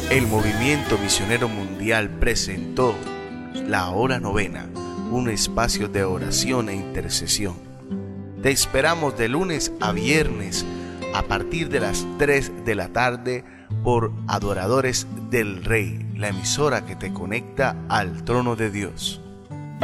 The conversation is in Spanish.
El Movimiento Misionero Mundial presentó la Hora Novena, un espacio de oración e intercesión. Te esperamos de lunes a viernes a partir de las 3 de la tarde por Adoradores del Rey, la emisora que te conecta al trono de Dios.